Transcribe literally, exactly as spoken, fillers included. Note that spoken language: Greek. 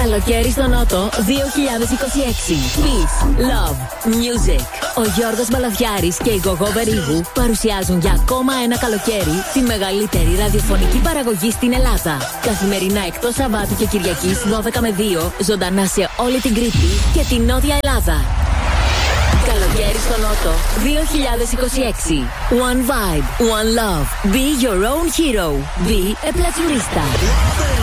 Καλοκαίρι στο Νότο δύο χιλιάδες είκοσι έξι. Peace, Love, Music. Ο Γιώργος Μπαλαβιάρης και η Γογό Βερίγου παρουσιάζουν για ακόμα ένα καλοκαίρι τη μεγαλύτερη ραδιοφωνική παραγωγή στην Ελλάδα. Καθημερινά εκτός Σαββάτου και Κυριακής δώδεκα με δύο, ζωντανά σε όλη την Κρήτη και την Νότια Ελλάδα. Καλοκαίρι στο Νότο δύο χιλιάδες είκοσι έξι. One vibe, one love. Be your own hero. Be a Platurista.